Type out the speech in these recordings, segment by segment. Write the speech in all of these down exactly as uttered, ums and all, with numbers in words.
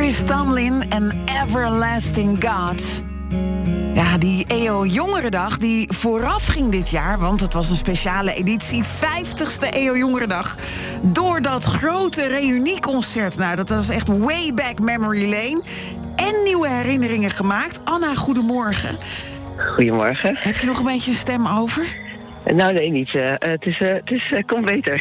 Chris Tomlin en Everlasting God. Ja, die E O Jongerendag die vooraf ging dit jaar, want het was een speciale editie, vijftigste E O Jongerendag. Door dat grote reunieconcert. Nou, dat was echt way back memory lane. En nieuwe herinneringen gemaakt. Anna, goedemorgen. Goedemorgen. Heb je nog een beetje een stem over? Nou, nee, niet. Uh, het is, uh, het is, uh, komt beter.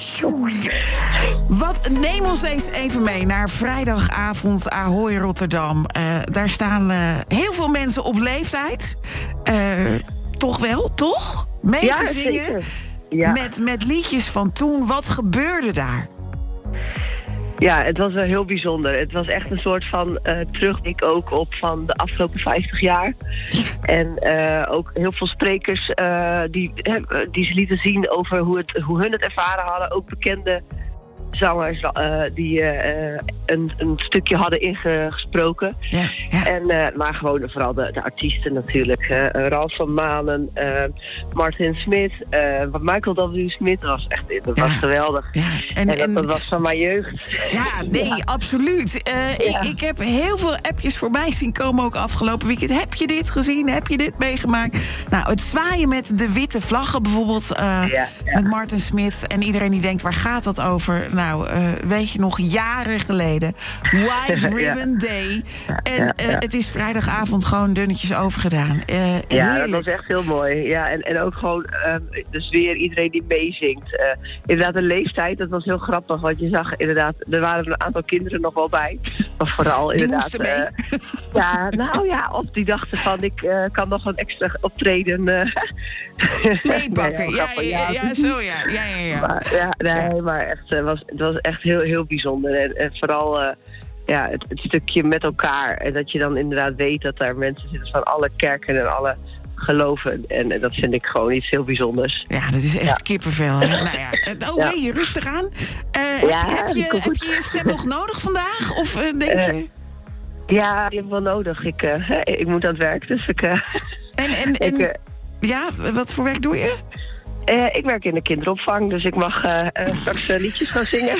Wat, neem ons eens even mee naar vrijdagavond Ahoy Rotterdam. Uh, daar staan uh, heel veel mensen op leeftijd. Uh, toch wel, toch? Mee ja, te zingen. Zeker. Ja. Met, met liedjes van toen. Wat gebeurde daar? Ja, het was wel heel bijzonder. Het was echt een soort van uh, terugblik ook op van de afgelopen vijftig jaar. En uh, ook heel veel sprekers uh, die, uh, die ze lieten zien over hoe, het, hoe hun het ervaren hadden. Ook bekende zangers uh, die uh, een, een stukje hadden ingesproken. Ja, ja. En, uh, maar gewoon vooral de, de artiesten natuurlijk. Uh, Ralf van Manen, uh, Martin Smit, uh, Michael W. Smit was echt dat Ja. was geweldig. Ja. En, En, dat, en, dat was van mijn jeugd. ja, nee, Ja. absoluut. Uh, Ja. ik, ik heb heel veel appjes voorbij zien komen, ook afgelopen weekend. Heb je dit gezien? Heb je dit meegemaakt? Nou, het zwaaien met de witte vlaggen bijvoorbeeld. Uh, Ja, ja. Met Martin Smith. En iedereen die denkt, waar gaat dat over? Nou, uh, weet je nog, jaren geleden. White Ribbon Ja. Day. En Ja, ja. uh, het is vrijdagavond gewoon dunnetjes overgedaan. Uh, Ja, dat heerlijk. was echt heel mooi. Ja, en, en ook gewoon um, de sfeer, iedereen die meezingt. Uh, inderdaad, de leeftijd, dat was heel grappig. Want je zag inderdaad, er waren een aantal kinderen nog wel bij. Maar vooral Die inderdaad... moesten mee. uh, ja, nou ja, of die dachten van, ik uh, kan nog een extra optreden. Uh, Meepakken. Nee, Ja, grappig, ja, ja, zo ja. Ja, ja, ja. Maar, ja, nee, maar echt, uh, was, het was echt heel, heel bijzonder. En, en vooral... Uh, Ja, het, het stukje met elkaar. En dat je dan inderdaad weet dat daar mensen zitten van alle kerken en alle geloven. En, en dat vind ik gewoon iets heel bijzonders. Ja, dat is echt Ja. kippenvel. Hè? Nou ja, oh Ja. hey, rustig aan. Uh, Ja, heb, heb, je, die komt heb goed. je je stem nog nodig vandaag? Of uh, denk Uh, je... Ja, die heb ik wel nodig. Ik, uh, ik moet aan het werk, dus ik... Uh, En, en, en ik, uh, ja, wat voor werk doe je? uh, ik werk in de kinderopvang, dus ik mag uh, uh, straks uh, liedjes gaan zingen.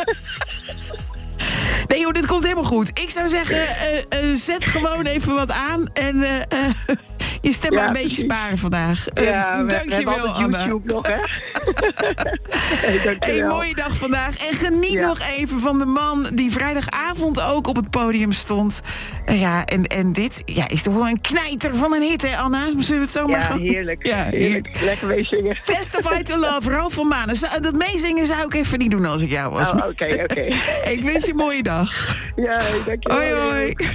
Nee joh, dit komt helemaal goed. Ik zou zeggen, uh, uh, zet gewoon even wat aan. En uh, uh, je stem Ja, maar een beetje precies. sparen vandaag. Uh, Ja, we, dank we je hebben wel, altijd Anna. YouTube nog, hè? Hey, dank je Een wel. mooie dag vandaag. En geniet Ja. nog even van de man die vrijdagavond ook op het podium stond. Uh, ja, en, en dit ja, is toch wel een knijter van een hit, hè, Anna? Zullen we het zo maar Ja, gaan? heerlijk. Ja, heerlijk. Lekker meezingen. Testify to Love, Ralf van Manen. Zou- Dat meezingen zou ik even niet doen als ik jou was. Oh, oké, oké. Ik wens je een mooie dag. Ja, dank je wel. Hoi, hoi.